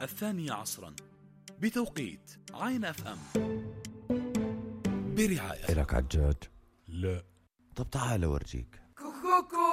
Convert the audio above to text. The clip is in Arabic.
الثانية عصرا بتوقيت عين اف ام برعاية. إلك عجاج؟ لا. طب تعال أورجيك.